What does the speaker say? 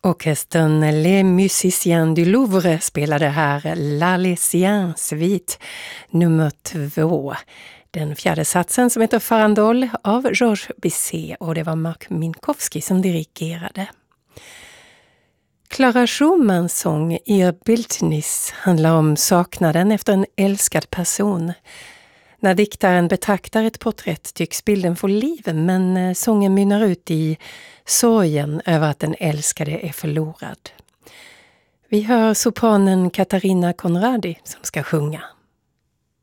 Orkestern Les Musiciens du Louvre spelade här L'Alésien Suite nummer 2. Den fjärde satsen som heter Farandole av Georges Bizet, och det var Mark Minkowski som dirigerade. Clara Schumanns sång Ihr Bildnis handlar om saknaden efter en älskad person. När diktaren betraktar ett porträtt tycks bilden få liv, men sången mynnar ut i sorgen över att den älskade är förlorad. Vi hör sopranen Katarina Conradi som ska sjunga.